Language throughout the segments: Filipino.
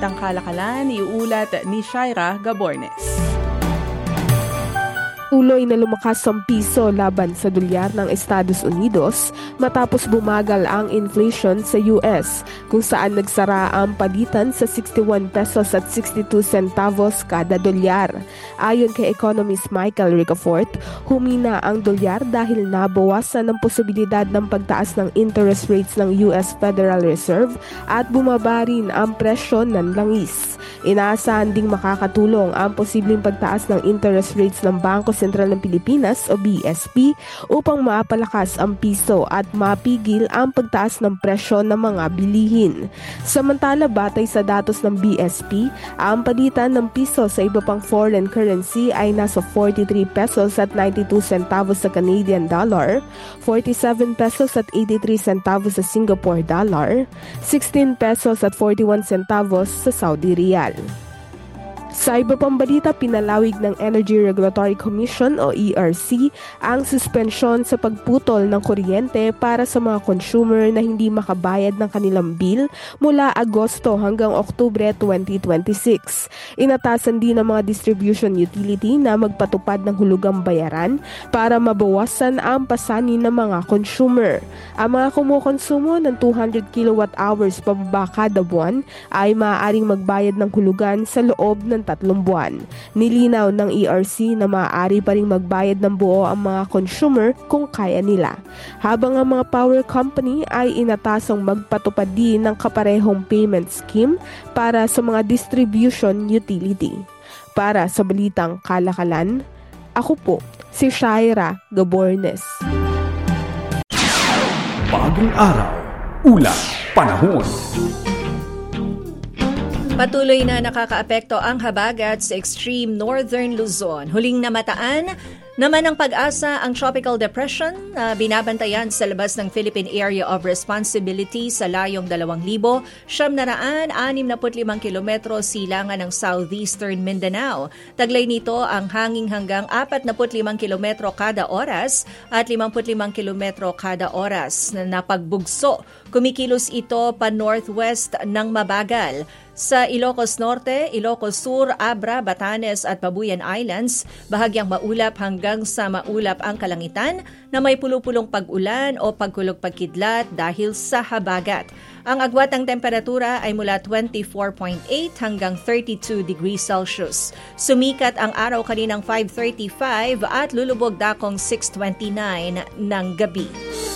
balitang kalakalan, iuulat ni Shaira Gabornes. Tuloy na lumakas ang piso laban sa dolyar ng Estados Unidos matapos bumagal ang inflation sa US, kung saan nagsara ang palitan sa 61 pesos at 62 centavos kada dolyar. Ayon kay economist Michael Ricafort, humina ang dolyar dahil nabawasan ang posibilidad ng pagtaas ng interest rates ng US Federal Reserve at bumaba rin ang presyo ng langis. Inaasahan ding makakatulong ang posibleng pagtaas ng interest rates ng Bangko Sentral ng Pilipinas o BSP upang maapalakas ang piso at mapigil ang pagtaas ng presyo ng mga bilihin. Samantala, batay sa datos ng BSP, ang palitan ng piso sa iba pang foreign currency ay nasa 43 pesos at 92 centavos sa Canadian dollar, 47 pesos at 83 centavos sa Singapore dollar, 16 pesos at 41 centavos sa Saudi Riyal. Sa iba pang balita, pinalawig ng Energy Regulatory Commission o ERC ang suspensyon sa pagputol ng kuryente para sa mga consumer na hindi makabayad ng kanilang bill mula Agosto hanggang Oktubre 2026. Inatasan din ng mga distribution utility na magpatupad ng hulugang bayaran para mabawasan ang pasanin ng mga consumer. Ang mga kumukonsumo ng 200 kWh pababa kada buwan ay maaaring magbayad ng hulugan sa loob ng 3 buwan. Nilinaw ng ERC na maaari pa ring magbayad ng buo ang mga consumer kung kaya nila. Habang ang mga power company ay inatasang magpatupad din ng kaparehong payment scheme para sa mga distribution utility. Para sa Balitang Kalakalan, ako po si Shaira Gabornes. Bagong araw, ulat, panahon. Patuloy na nakakaapekto ang habagat sa extreme northern Luzon. Huling namataan naman ng Pag-asa ang tropical depression na binabantayan sa labas ng Philippine Area of Responsibility sa layong 2,765 kilometro silangan ng southeastern Mindanao. Taglay nito ang hangin hanggang 45 kilometro kada oras at 55 kilometro kada oras na napagbugso. Kumikilos ito pa northwest ng mabagal. Sa Ilocos Norte, Ilocos Sur, Abra, Batanes at Babuyan Islands, bahagyang maulap hanggang sa maulap ang kalangitan na may pulupulong pag-ulan o pagkulog-pagkidlat dahil sa habagat. Ang agwat ng temperatura ay mula 24.8 hanggang 32 degrees Celsius. Sumikat ang araw kaninang 5:35 at lulubog dakong 6:29 ng gabi.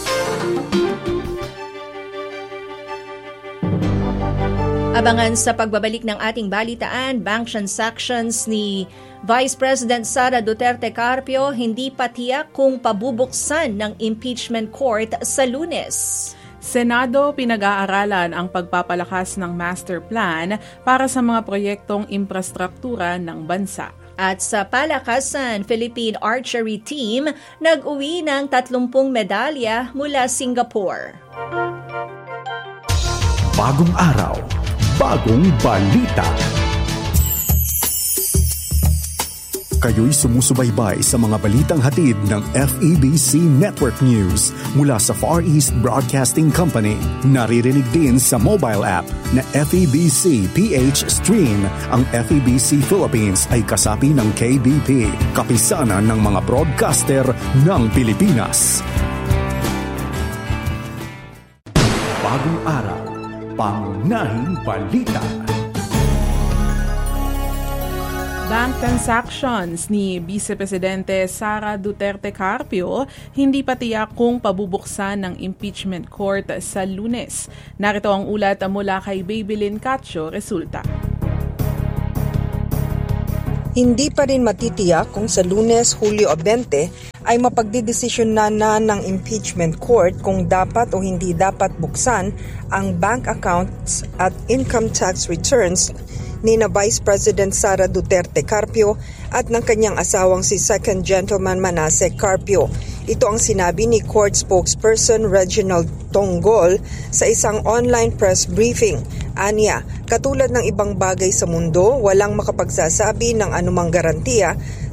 Abangan sa pagbabalik ng ating balitaan, bank transactions ni Vice President Sara Duterte Carpio hindi pa tiyak kung pabubuksan ng impeachment court sa Lunes. Senado pinag-aaralan ang pagpapalakas ng master plan para sa mga proyektong infrastruktura ng bansa. At sa palakasan, Philippine Archery Team nag-uwi ng 30 medalya mula Singapore. Bagong araw, bagong balita. Kayo'y sumusubaybay sa mga balitang hatid ng FEBC Network News mula sa Far East Broadcasting Company. Naririnig din sa mobile app na FEBC PH Stream. Ang FEBC Philippines ay kasapi ng KBP, kapisanan ng mga broadcaster ng Pilipinas. Bagong araw, pangunahing balita. Bank transactions ni Vice Presidente Sara Duterte Carpio hindi pa tiyak kung pabubuksan ng impeachment court sa Lunes. Narito ang ulat mula kay Babylin Cacho Resulta. Hindi pa rin matitiyak kung sa Lunes, Hulyo 20 ay mapagdidesisyonan na ng impeachment court kung dapat o hindi dapat buksan ang bank accounts at income tax returns ni na Vice President Sara Duterte Carpio at ng kanyang asawang si Second Gentleman Manasseh Carpio. Ito ang sinabi ni court spokesperson Reginald Tonggol sa isang online press briefing. Anya, katulad ng ibang bagay sa mundo, walang makapagsasabi ng anumang garantiya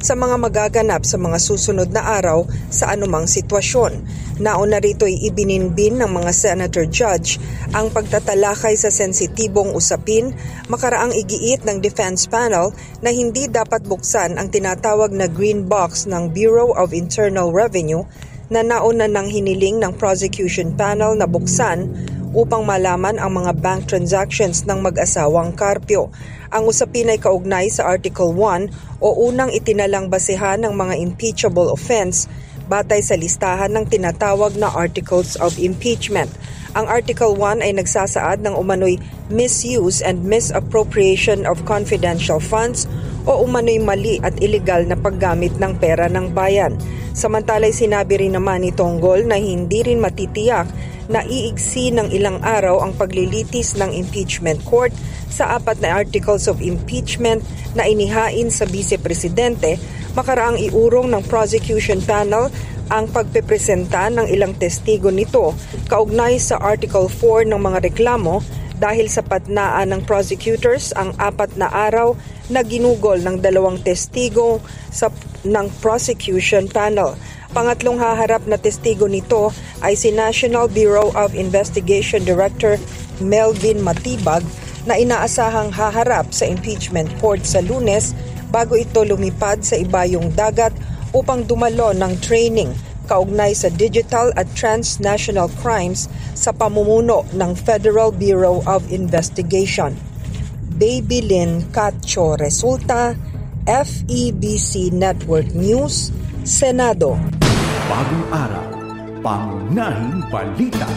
sa mga magaganap sa mga susunod na araw sa anumang sitwasyon. Nauna rito'y ibininbin ng mga senator judge ang pagtatalakay sa sensitibong usapin, makaraang igiit ng defense panel na hindi dapat buksan ang tinatawag na green box ng Bureau of Internal Revenue na nauna ng hiniling ng prosecution panel na buksan upang malaman ang mga bank transactions ng mag-asawang Carpio. Ang usapin ay kaugnay sa Article 1 o unang itinalang basehan ng mga impeachable offense batay sa listahan ng tinatawag na Articles of Impeachment. Ang Article 1 ay nagsasaad ng umano'y misuse and misappropriation of confidential funds o umano'y mali at iligal na paggamit ng pera ng bayan. Samantala'y sinabi rin naman ni Tonggol na hindi rin matitiyak na iigsi ng ilang araw ang paglilitis ng impeachment court sa 4 na articles of impeachment na inihain sa vice-presidente, makaraang iurong ng prosecution panel ang pagpepresenta ng ilang testigo nito kaugnay sa Article 4 ng mga reklamo dahil sa patnaan ng prosecutors ang 4 na araw na ginugol ng 2 testigo ng prosecution panel. Pangatlong haharap na testigo nito ay si National Bureau of Investigation Director Melvin Matibag na inaasahang haharap sa impeachment court sa Lunes bago ito lumipad sa ibayong dagat upang dumalo ng training kaugnay sa digital at transnational crimes sa pamumuno ng Federal Bureau of Investigation. Baby Lynn Cacho Resulta, FEBC Network News, Senado. Bagong araw, pangunahing balita.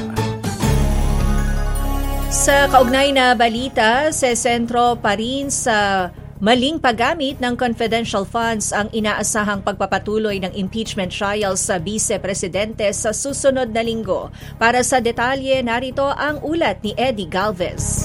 Sa kaugnay na balita, sa sentro pa rin sa maling paggamit ng confidential funds ang inaasahang pagpapatuloy ng impeachment trial sa Vice-Presidente sa susunod na linggo. Para sa detalye, narito ang ulat ni Eddie Galvez.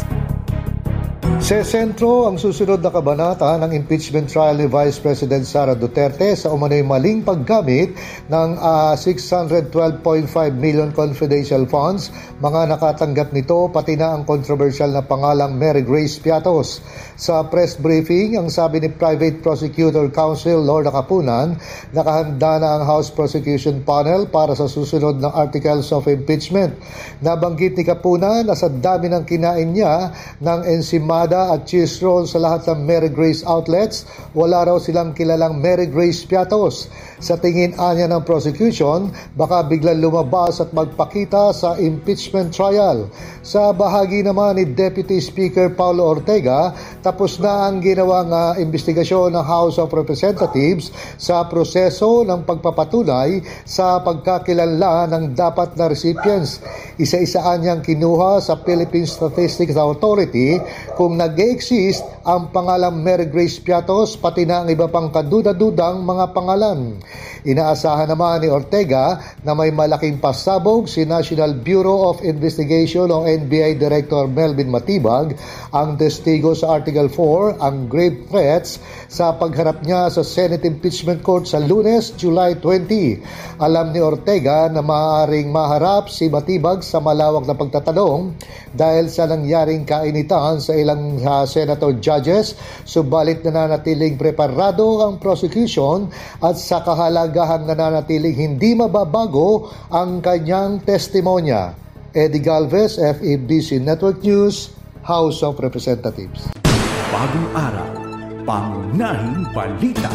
Sa sentro ang susunod na kabanata ng impeachment trial ni Vice President Sara Duterte sa umano'y maling paggamit ng 612.5 million confidential funds. Mga nakatanggap nito pati na ang controversial na pangalang Mary Grace Piatos. Sa press briefing, ang sabi ni Private Prosecutor Counsel Lorna Capunan, nakahanda na ang House Prosecution Panel para sa susunod na articles of impeachment. Nabanggit ni Capunan na sa dami ng kinain niya ng ensimada at cheese roll sa lahat ng Mary Grace outlets, wala raw silang kilalang Mary Grace Piatos. Sa tingin anya ng prosecution, baka biglang lumabas at magpakita sa impeachment trial. Sa bahagi naman ni Deputy Speaker Paulo Ortega, tapos na ang ginawang investigasyon ng House of Representatives sa proseso ng pagpapatunay sa pagkakilanlan ng dapat na recipients. Isa-isaan niyang kinuha sa Philippine Statistics Authority kung nag-exist ang pangalang Mary Grace Piatos pati na ang iba pang kaduda-dudang mga pangalan. Inaasahan naman ni Ortega na may malaking pasabog si National Bureau of Investigation o NBI Director Melvin Matibag, ang testigo sa Article 4, ang grave threats sa pagharap niya sa Senate Impeachment Court sa Lunes, July 20. Alam ni Ortega na maaaring maharap si Matibag sa malawak na pagtatanong dahil sa nangyaring kainitan sa ilang senator judges, subalit nananatiling preparado ang prosecution at sa kahalagahang nananatiling hindi mababago ang kanyang testimonya. Eddie Galvez, FEBC Network News, House of Representatives. Bagong araw, pangunahing balita.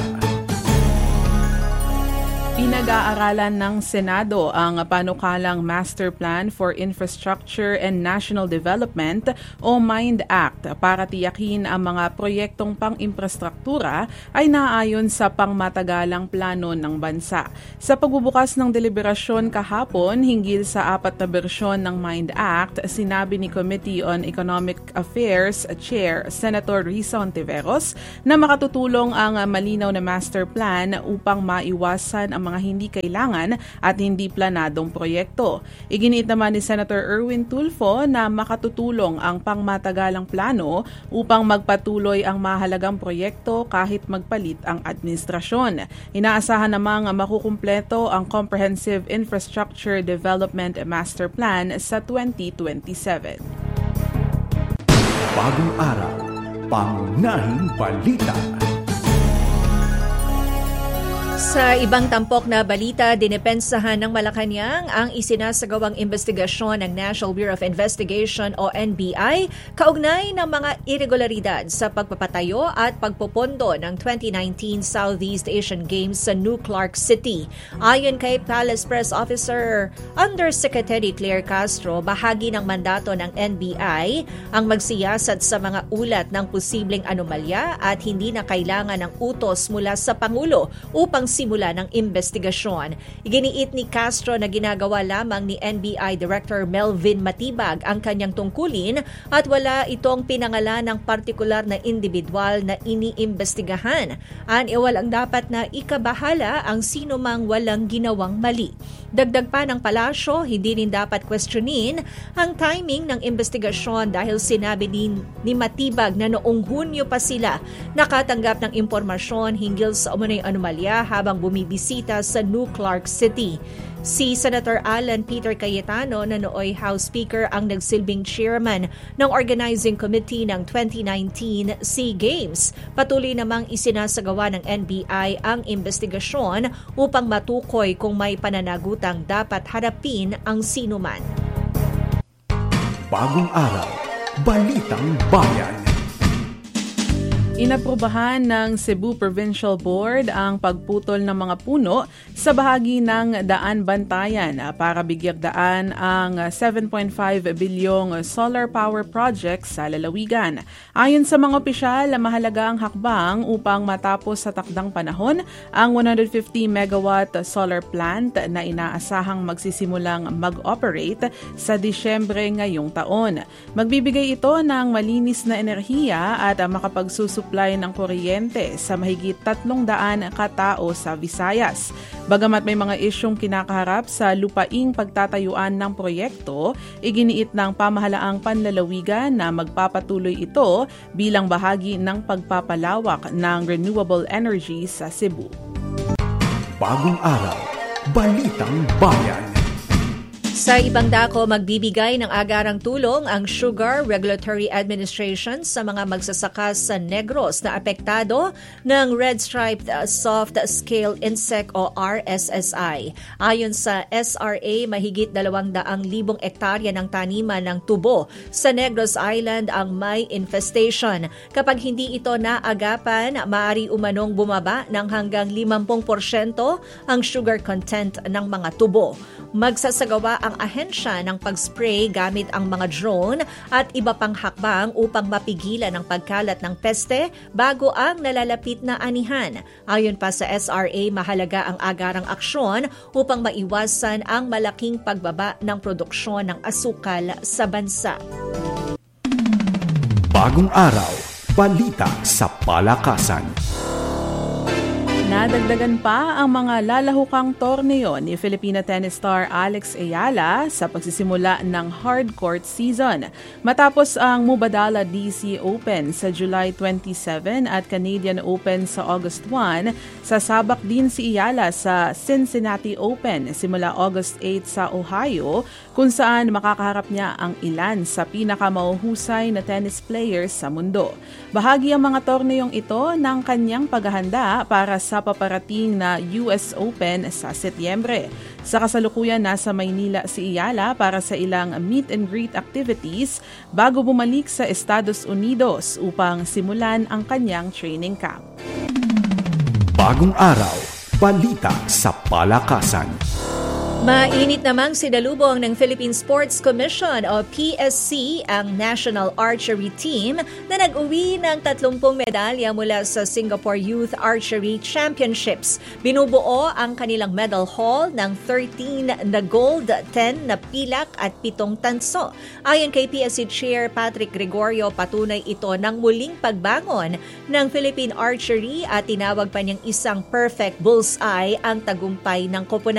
Pinag-aaralan ng Senado ang panukalang Master Plan for Infrastructure and National Development o MIND Act para tiyakin ang mga proyektong pang-infrastruktura ay naayon sa pangmatagalang plano ng bansa. Sa pagbubukas ng deliberasyon kahapon hinggil sa 4 na bersyon ng MIND Act, sinabi ni Committee on Economic Affairs Chair Senator Risa Hontiveros na makatutulong ang malinaw na master plan upang maiwasan ang mga hindi kailangan at hindi planadong proyekto. Iginiit naman ni Senator Erwin Tulfo na makatutulong ang pangmatagalang plano upang magpatuloy ang mahalagang proyekto kahit magpalit ang administrasyon. Inaasahan namang makukumpleto ang Comprehensive Infrastructure Development Master Plan sa 2027. Bagong araw, pangunahing balita. Sa ibang tampok na balita, dinepensahan ng Malacanang ang isinasagawang investigasyon ng National Bureau of Investigation o NBI kaugnay ng mga irregularidad sa pagpapatayo at pagpopondo ng 2019 Southeast Asian Games sa New Clark City. Ayon kay Palace Press Officer Undersecretary Claire Castro, bahagi ng mandato ng NBI ang magsiyasat sa mga ulat ng posibleng anomalya at hindi na kailangan ng utos mula sa Pangulo upang simula ng investigasyon. Iginiit ni Castro na ginagawa lamang ni NBI Director Melvin Matibag ang kanyang tungkulin at wala itong pinangalan ng partikular na individual na iniimbestigahan. Walang dapat na ikabahala ang sino mang walang ginawang mali. Dagdag pa ng palasyo, hindi rin dapat questionin ang timing ng investigasyon dahil sinabi ni Matibag na noong Hunyo pa sila nakatanggap ng impormasyon hinggil sa umano'y anomalya habang bumibisita sa New Clark City. Si Senator Alan Peter Cayetano na nooy House Speaker ang nagsilbing chairman ng Organizing Committee ng 2019 SEA Games. Patuloy namang isinasagawa ng NBI ang investigasyon upang matukoy kung may pananagutang dapat harapin ang sinuman. Bagong araw, Balitang Bayan. Inaprubahan ng Cebu Provincial Board ang pagputol ng mga puno sa bahagi ng Daan Bantayan para bigyag daan ang 7.5 bilyong solar power project sa lalawigan. Ayon sa mga opisyal, mahalaga ang hakbang upang matapos sa takdang panahon ang 150 megawatt solar plant na inaasahang magsisimulang mag-operate sa Disyembre ngayong taon. Magbibigay ito ng malinis na enerhiya at makapagsusupply ng kuryente sa mahigit 300 katao sa Visayas. Bagamat may mga isyong kinakaharap sa lupaing pagtatayuan ng proyekto, iginiit ng pamahalaang panlalawigan na magpapatuloy ito bilang bahagi ng pagpapalawak ng renewable energy sa Cebu. Bagong araw, Balitang Bayan. Sa ibang dako, magbibigay ng agarang tulong ang Sugar Regulatory Administration sa mga magsasaka sa Negros na apektado ng Red-Striped Soft Scale Insect o RSSI. Ayon sa SRA, mahigit 200,000 ektarya ng taniman ng tubo sa Negros Island ang may infestation. Kapag hindi ito naagapan, maaari umanong bumaba ng hanggang 50% ang sugar content ng mga tubo. Magsasagawa ang ahensya ng pag-spray gamit ang mga drone at iba pang hakbang upang mapigilan ang pagkalat ng peste bago ang nalalapit na anihan. Ayon pa sa SRA, mahalaga ang agarang aksyon upang maiwasan ang malaking pagbaba ng produksyon ng asukal sa bansa. Bagong araw, balita sa palakasan. Nadagdagan pa ang mga lalahukang torneo ni Filipina tennis star Alex Ayala sa pagsisimula ng hardcourt season. Matapos ang Mubadala DC Open sa July 27 at Canadian Open sa August 1, sasabak din si Ayala sa Cincinnati Open simula August 8 sa Ohio, kung saan makakaharap niya ang ilan sa pinakamahuhusay na tennis players sa mundo. Bahagi ang mga torneong ito ng kanyang paghahanda para sa paparating na US Open sa Setyembre. Sa kasalukuyan, nasa Maynila si Ayala para sa ilang meet and greet activities bago bumalik sa Estados Unidos upang simulan ang kanyang training camp. Bagong araw, balita sa palakasan. Mainit namang sinalubong ng Philippine Sports Commission o PSC ang National Archery Team na nag-uwi ng 30 medalya mula sa Singapore Youth Archery Championships. Binubuo ang kanilang medal haul ng 13 na gold, 10 na pilak at 7 tanso. Ayon kay PSC Chair Patrick Gregorio, patunay ito ng muling pagbangon ng Philippine Archery at tinawag pa niyang isang perfect bullseye ang tagumpay ng koponan.